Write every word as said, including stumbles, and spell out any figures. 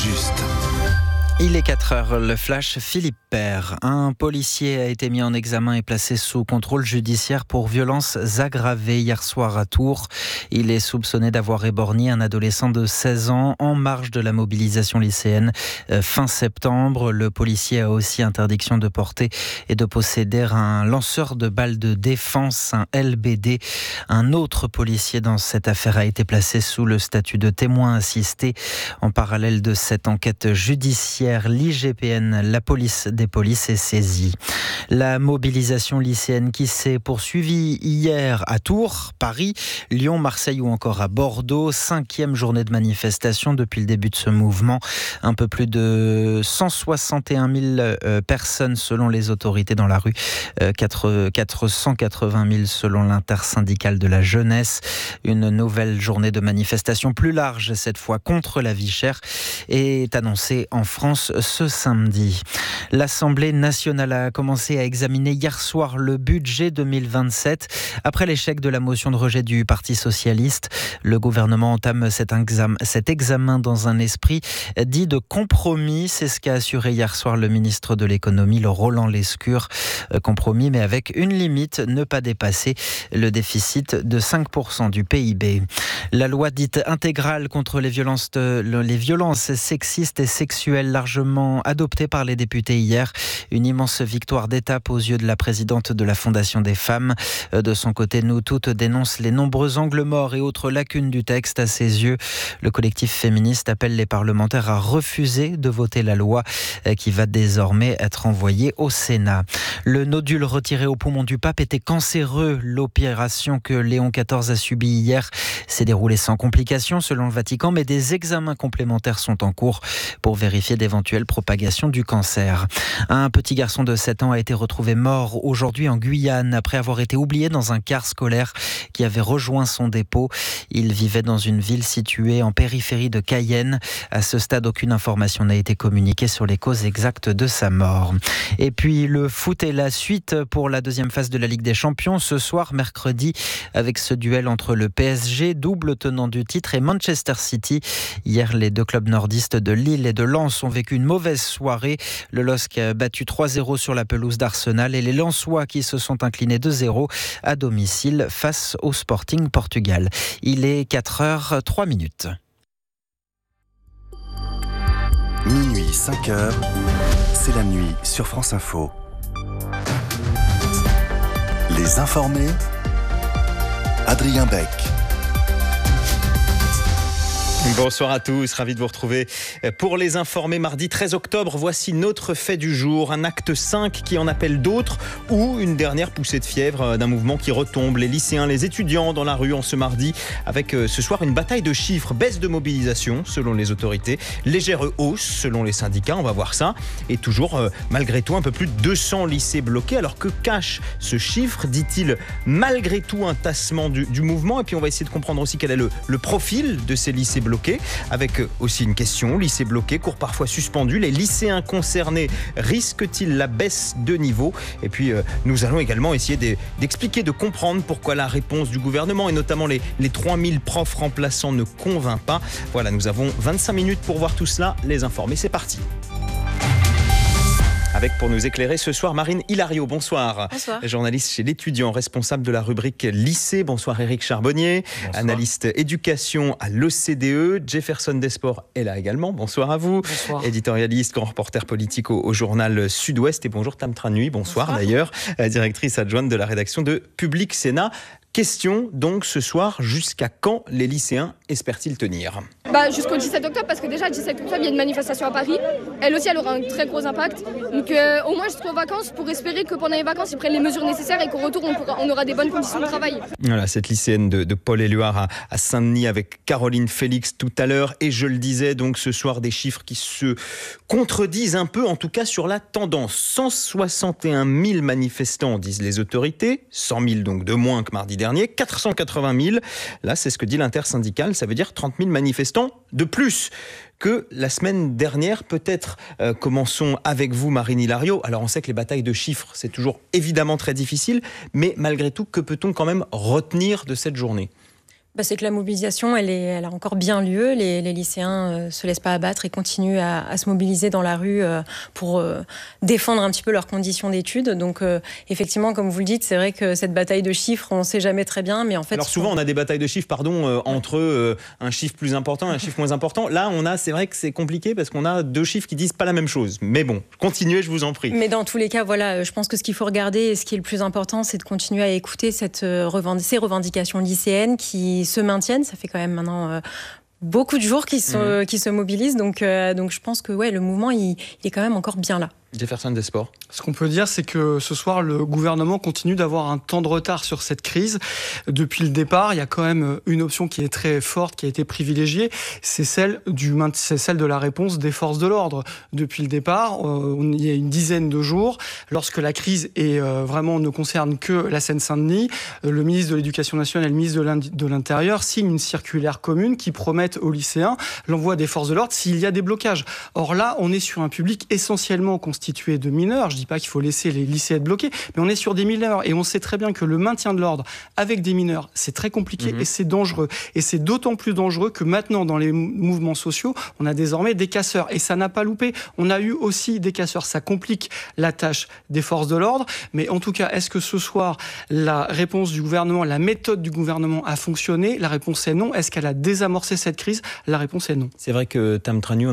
juste. Il est quatre heures, le flash Philippe Père. Un policier a été mis en examen et placé sous contrôle judiciaire pour violences aggravées hier soir à Tours. Il est soupçonné d'avoir éborgné un adolescent de seize ans en marge de la mobilisation lycéenne fin septembre. Le policier a aussi interdiction de porter et de posséder un lanceur de balles de défense, un L B D. Un autre policier dans cette affaire a été placé sous le statut de témoin assisté. En parallèle de cette enquête judiciaire, l'I G P N, la police des polices, est saisie. La mobilisation lycéenne qui s'est poursuivie hier à Tours, Paris, Lyon, Marseille ou encore à Bordeaux. Cinquième journée de manifestation depuis le début de ce mouvement. Un peu plus de cent soixante et un mille personnes selon les autorités dans la rue, quatre cent quatre-vingt mille selon l'intersyndicale de la jeunesse. Une nouvelle journée de manifestation plus large, cette fois contre la vie chère, est annoncée en France ce samedi. L'Assemblée nationale a commencé à examiner hier soir le budget deux mille vingt-sept. Après l'échec de la motion de rejet du Parti socialiste, le gouvernement entame cet examen, cet examen dans un esprit dit de compromis. C'est ce qu'a assuré hier soir le ministre de l'économie, le Roland Lescure. Compromis, mais avec une limite, ne pas dépasser le déficit de cinq pour cent du P I B. La loi dite intégrale contre les violences, les violences sexistes et sexuelles, largement adoptée par les députés hier. Une immense victoire d'étape aux yeux de la présidente de la Fondation des femmes. De son côté, Nous Toutes dénonce les nombreux angles morts et autres lacunes du texte. À ses yeux, le collectif féministe appelle les parlementaires à refuser de voter la loi qui va désormais être envoyée au Sénat. Le nodule retiré au poumon du pape était cancéreux. L'opération que Léon quatorze a subie hier s'est déroulée sans complications selon le Vatican, mais des examens complémentaires sont en cours pour vérifier d'éventuelles propagations du cancer. Un petit garçon de sept ans a été retrouvé mort aujourd'hui en Guyane après avoir été oublié dans un car scolaire qui avait rejoint son dépôt. Il vivait dans une ville située en périphérie de Cayenne. À ce stade, aucune information n'a été communiquée sur les causes exactes de sa mort. Et puis le foot est la suite pour la deuxième phase de la Ligue des Champions. Ce soir, mercredi, avec ce duel entre le P S G, double tenant du titre, et Manchester City. Hier, les deux clubs nordistes de Lille et de Lens ont vécu une mauvaise soirée. Le L O S C a battu trois zéro sur la pelouse d'Arsenal et les Lensois qui se sont inclinés deux zéro à domicile face au Sporting Portugal. Il est quatre heures trois minutes. Minuit, cinq heures, c'est la nuit sur France Info. Les informés, Adrien Beck. Bonsoir à tous, ravi de vous retrouver pour les informés. Mardi treize octobre, voici notre fait du jour, un acte cinq qui en appelle d'autres ou une dernière poussée de fièvre d'un mouvement qui retombe. Les lycéens, les étudiants dans la rue en ce mardi avec ce soir une bataille de chiffres, baisse de mobilisation selon les autorités, légère hausse selon les syndicats, on va voir ça, et toujours malgré tout un peu plus de deux cents lycées bloqués. Alors que cache ce chiffre? Dit-il malgré tout un tassement du, du mouvement? Et puis on va essayer de comprendre aussi quel est le, le profil de ces lycées bloqués. Avec aussi une question, lycées bloqués, cours parfois suspendus, les lycéens concernés risquent-ils la baisse de niveau? Et puis euh, nous allons également essayer de, d'expliquer, de comprendre pourquoi la réponse du gouvernement et notamment les, les trois mille profs remplaçants ne convainc pas. Voilà, nous avons vingt-cinq minutes pour voir tout cela, les informer, c'est parti. Avec pour nous éclairer ce soir Marine Hilario, bonsoir. Bonsoir. Journaliste chez l'Étudiant, responsable de la rubrique lycée. Bonsoir Éric Charbonnier, bonsoir. Analyste éducation à l'O C D E. Jefferson Desports est là également, bonsoir à vous. Bonsoir. Éditorialiste, grand reporter politique au, au journal Sud-Ouest. Et bonjour Tam Tranui, bonsoir, bonsoir d'ailleurs, directrice adjointe de la rédaction de Public Sénat. Question donc ce soir, jusqu'à quand les lycéens espèrent-ils tenir? Bah, jusqu'au dix-sept octobre, parce que déjà le dix-sept octobre il y a une manifestation à Paris. Elle aussi elle aura un très gros impact. Donc euh, au moins jusqu'aux vacances, pour espérer que pendant les vacances ils prennent les mesures nécessaires et qu'au retour on, pourra, on aura des bonnes conditions de travail. Voilà, cette lycéenne de, de Paul-Éluard à, à Saint-Denis avec Caroline Félix tout à l'heure. Et je le disais donc ce soir, des chiffres qui se contredisent un peu, en tout cas sur la tendance. cent soixante et un mille manifestants disent les autorités, cent mille donc de moins que mardi dernier. Dernier, quatre cent quatre-vingt mille. Là, c'est ce que dit l'intersyndicale. Ça veut dire trente mille manifestants de plus que la semaine dernière. Peut-être euh, commençons avec vous, Marine Hilario. Alors, on sait que les batailles de chiffres, c'est toujours évidemment très difficile. Mais malgré tout, que peut-on quand même retenir de cette journée ? Bah, c'est que la mobilisation, elle, est, elle a encore bien lieu. Les, les lycéens ne euh, se laissent pas abattre et continuent à, à se mobiliser dans la rue euh, pour euh, défendre un petit peu leurs conditions d'études. Donc, euh, effectivement, comme vous le dites, c'est vrai que cette bataille de chiffres, on ne sait jamais très bien. Mais en fait, Alors souvent, on a des batailles de chiffres, pardon, euh, entre euh, un chiffre plus important et un chiffre moins important. Là, on a, c'est vrai que c'est compliqué parce qu'on a deux chiffres qui disent pas la même chose. Mais bon, continuez, je vous en prie. Mais dans tous les cas, voilà, je pense que ce qu'il faut regarder et ce qui est le plus important, c'est de continuer à écouter cette, euh, revendic- ces revendications lycéennes qui se maintiennent. Ça fait quand même maintenant euh, beaucoup de jours qu'ils se, mmh. qu'ils se mobilisent. Donc, euh, donc je pense que ouais, le mouvement, il, il est quand même encore bien là. Jefferson des Sports. Ce qu'on peut dire, c'est que ce soir, le gouvernement continue d'avoir un temps de retard sur cette crise. Depuis le départ, il y a quand même une option qui est très forte, qui a été privilégiée, c'est celle, du, c'est celle de la réponse des forces de l'ordre. Depuis le départ, euh, il y a une dizaine de jours, lorsque la crise est, euh, vraiment ne concerne que la Seine-Saint-Denis, euh, le ministre de l'Éducation nationale et le ministre de l'Intérieur signent une circulaire commune qui promettent aux lycéens l'envoi des forces de l'ordre s'il y a des blocages. Or là, on est sur un public essentiellement constitué de mineurs. Je ne dis pas qu'il faut laisser les lycées être bloqués, mais on est sur des mineurs et on sait très bien que le maintien de l'ordre avec des mineurs, c'est très compliqué mmh. et c'est dangereux. Et c'est d'autant plus dangereux que maintenant, dans les mouvements sociaux, on a désormais des casseurs. Et ça n'a pas loupé. On a eu aussi des casseurs. Ça complique la tâche des forces de l'ordre. Mais en tout cas, est-ce que ce soir, la réponse du gouvernement, la méthode du gouvernement a fonctionné ? La réponse est non. Est-ce qu'elle a désamorcé cette crise ? La réponse est non. C'est vrai que Tam Traniou,